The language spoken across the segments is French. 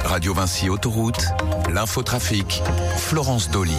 Radio Vinci Autoroute, l'infotrafic, Florence Dolly.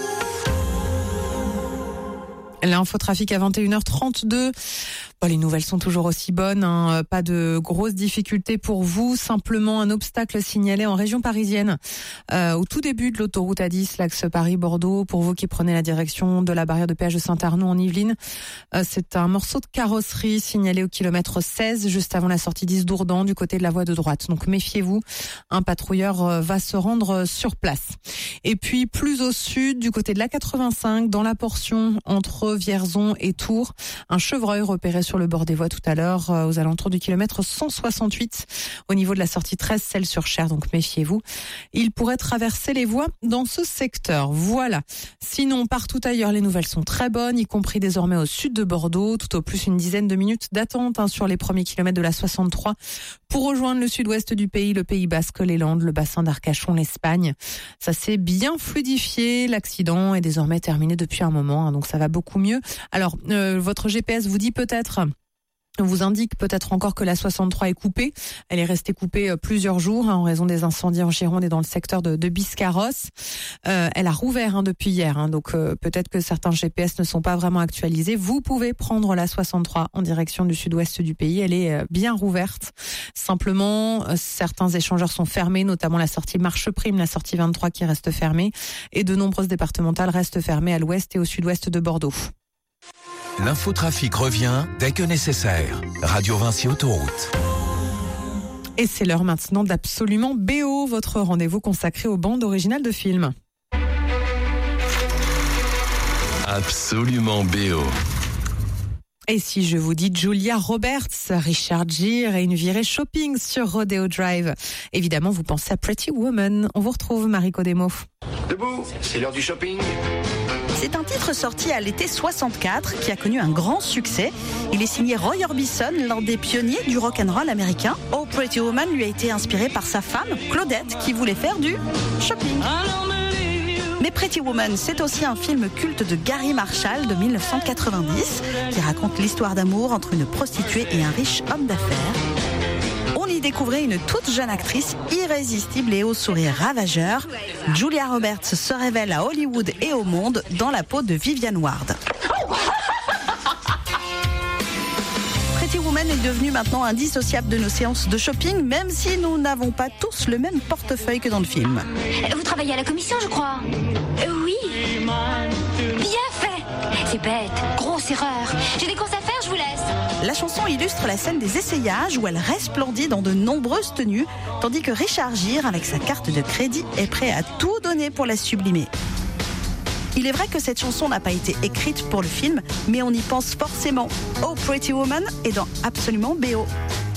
L'infotrafic à 21h32. Les nouvelles sont toujours aussi bonnes, hein. Pas de grosses difficultés pour vous. Simplement un obstacle signalé en région parisienne. Au tout début de l'autoroute A10, l'axe Paris-Bordeaux, pour vous qui prenez la direction de la barrière de péage de Saint-Arnaud en Yvelines. C'est un morceau de carrosserie signalé au kilomètre 16, juste avant la sortie 10 d'Ourdan, du côté de la voie de droite. Donc méfiez-vous, un patrouilleur va se rendre sur place. Et puis plus au sud, du côté de la 85, dans la portion entre Vierzon et Tours, un chevreuil repéré sur le bord des voies tout à l'heure, aux alentours du kilomètre 168, au niveau de la sortie 13, Celles-sur-Cher, donc méfiez-vous. Il pourrait traverser les voies dans ce secteur. Voilà. Sinon, partout ailleurs, les nouvelles sont très bonnes, y compris désormais au sud de Bordeaux, tout au plus une dizaine de minutes d'attente sur les premiers kilomètres de la 63 pour rejoindre le sud-ouest du pays, le Pays Basque, les Landes, le bassin d'Arcachon, l'Espagne. Ça s'est bien fluidifié. L'accident est désormais terminé depuis un moment, donc ça va beaucoup mieux. Alors, votre GPS vous dit peut-être, vous indique peut-être encore que la 63 est coupée. Elle est restée coupée plusieurs jours en raison des incendies en Gironde et dans le secteur de Biscarrosse. Elle a rouvert depuis hier, donc peut-être que certains GPS ne sont pas vraiment actualisés. Vous pouvez prendre la 63 en direction du sud-ouest du pays. Elle est bien rouverte. Simplement, certains échangeurs sont fermés, notamment la sortie Marcheprime, la sortie 23 qui reste fermée, et de nombreuses départementales restent fermées à l'ouest et au sud-ouest de Bordeaux. L'infotrafic revient dès que nécessaire. Radio Vinci Autoroute. Et c'est l'heure maintenant d'Absolument BO, votre rendez-vous consacré aux bandes originales de films. Absolument BO. Et si je vous dis Julia Roberts, Richard Gere et une virée shopping sur Rodeo Drive, évidemment vous pensez à Pretty Woman. On vous retrouve, Mariko Demo. Debout, c'est l'heure du shopping. C'est un titre sorti à l'été 64 qui a connu un grand succès. Il est signé Roy Orbison, l'un des pionniers du rock'n'roll américain. Oh Pretty Woman lui a été inspiré par sa femme, Claudette, qui voulait faire du shopping. Mais Pretty Woman, c'est aussi un film culte de Gary Marshall de 1990 qui raconte l'histoire d'amour entre une prostituée et un riche homme d'affaires. On y découvrait une toute jeune actrice irrésistible et au sourire ravageur. Julia Roberts se révèle à Hollywood et au monde dans la peau de Vivian Ward. Pretty Woman est devenue maintenant indissociable de nos séances de shopping, même si nous n'avons pas tous le même portefeuille que dans le film. Vous travaillez à la commission, je crois. Oui. Bien fait. C'est bête. Grosse erreur. J'ai des courses à faire, je vous laisse. La chanson illustre la scène des essayages où elle resplendit dans de nombreuses tenues, tandis que Richard Gere, avec sa carte de crédit, est prêt à tout donner pour la sublimer. Il est vrai que cette chanson n'a pas été écrite pour le film, mais on y pense forcément. Oh Pretty Woman est dans Absolument BO.